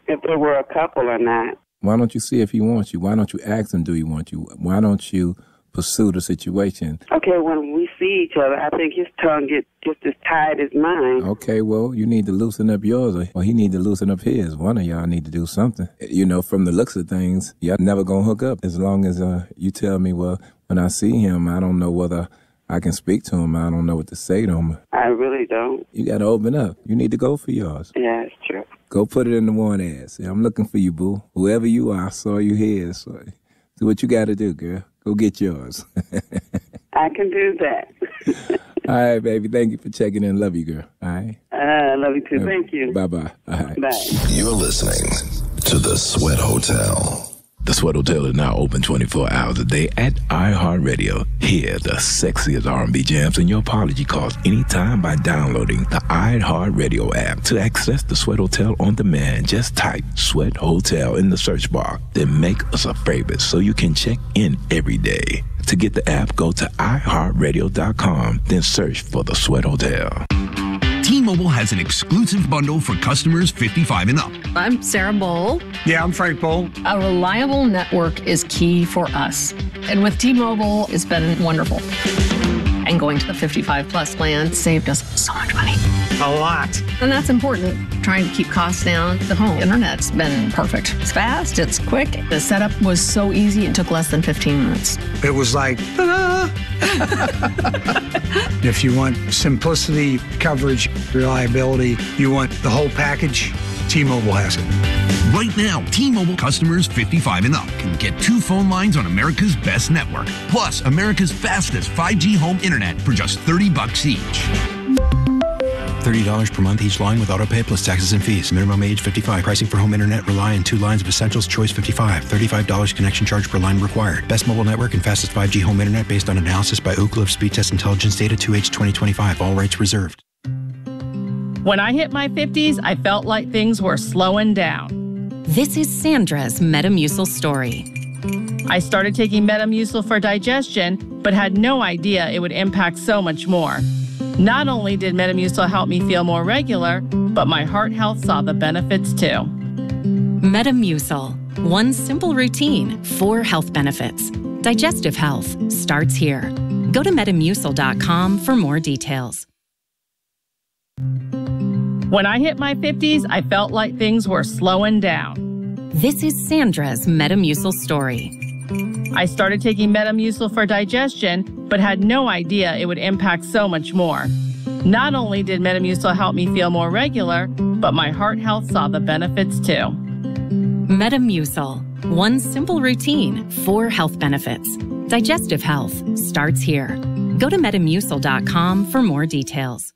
if they were a couple or not. Why don't you see if he wants you? Why don't you ask him, do he want you? Why don't you pursue the situation? Okay, when we see each other, I think his tongue gets just as tight as mine. Okay, well, you need to loosen up yours, or he need to loosen up his. One of y'all need to do something. You know, from the looks of things, y'all never gonna hook up as long as you tell me, well, when I see him, I don't know whether I can speak to him. I don't know what to say to him. I really don't. You got to open up. You need to go for yours. Yeah, it's true. Go put it in the one ass. I'm looking for you, boo. Whoever you are, I saw you here. So do what you got to do, girl. Go get yours. I can do that. All right, baby. Thank you for checking in. Love you, girl. All right? I love you too. Thank you. Bye-bye. All right. Bye. You're listening to The Sweat Hotel. The Sweat Hotel is now open 24 hours a day at iHeartRadio. Hear the sexiest R&B jams in your apology calls anytime by downloading the iHeartRadio app. To access the Sweat Hotel on demand, just type Sweat Hotel in the search bar. Then make us a favorite so you can check in every day. To get the app, go to iHeartRadio.com, then search for the Sweat Hotel. T-Mobile has an exclusive bundle for customers 55 and up. I'm Sarah Bowl. Yeah, I'm Frank Bowl. A reliable network is key for us. And with T-Mobile, it's been wonderful. And going to the 55 plus plan saved us so much money. A lot. And that's important. Trying to keep costs down. The home internet's been perfect. It's fast, it's quick. The setup was so easy, it took less than 15 minutes. It was like, ta-da! If you want simplicity, coverage, reliability, you want the whole package, T-Mobile has it. Right now, T-Mobile customers 55 and up can get 2 phone lines on America's best network, plus America's fastest 5G home internet for just $30 each. $30 per month each line with autopay plus taxes and fees. Minimum age 55. Pricing for home internet rely on 2 lines of essentials. Choice 55. $35 connection charge per line required. Best mobile network and fastest 5G home internet based on analysis by Ookla of Speed Test Intelligence data 2H 2025. All rights reserved. When I hit my 50s, I felt like things were slowing down. This is Sandra's Metamucil story. I started taking Metamucil for digestion, but had no idea it would impact so much more. Not only did Metamucil help me feel more regular, but my heart health saw the benefits too. Metamucil. One simple routine, 4 health benefits. Digestive health starts here. Go to Metamucil.com for more details. When I hit my 50s, I felt like things were slowing down. This is Sandra's Metamucil story. I started taking Metamucil for digestion, but had no idea it would impact so much more. Not only did Metamucil help me feel more regular, but my heart health saw the benefits too. Metamucil. One simple routine, 4 health benefits. Digestive health starts here. Go to Metamucil.com for more details.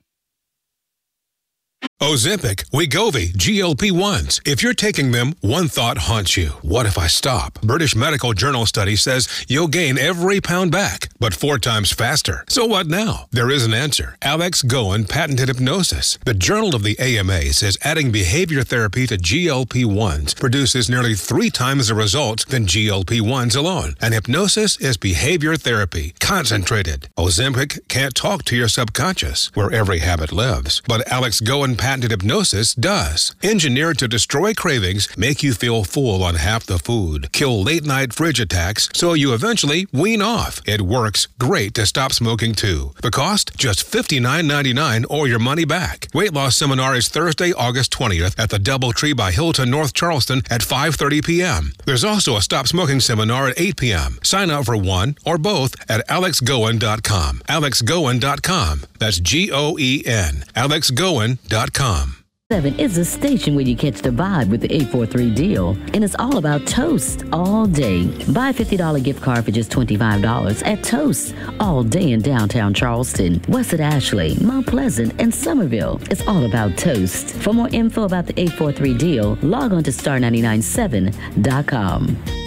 Ozempic, Wegovy, GLP-1s. If you're taking them, one thought haunts you. What if I stop? British Medical Journal study says you'll gain every pound back, but 4 times faster. So what now? There is an answer. Alex Goen patented hypnosis. The Journal of the AMA says adding behavior therapy to GLP-1s produces nearly 3 times the results than GLP-1s alone. And hypnosis is behavior therapy, concentrated. Ozempic can't talk to your subconscious, where every habit lives. But Alex Goen patented hypnosis does. Engineered to destroy cravings, make you feel full on half the food, kill late-night fridge attacks, so you eventually wean off. It works great to stop smoking, too. The cost? Just $59.99 or your money back. Weight loss seminar is Thursday, August 20th at the DoubleTree by Hilton, North Charleston at 5:30 p.m. There's also a stop smoking seminar at 8 p.m. Sign up for one or both at alexgoen.com. alexgoen.com. That's Goen. alexgoen.com. 7 is a station where you catch the vibe with the 843 deal, and it's all about Toast all day. Buy a $50 gift card for just $25 at Toast all day in downtown Charleston, West at Ashley, Mount Pleasant, and Somerville. It's all about Toast. For more info about the 843 deal, log on to star997.com.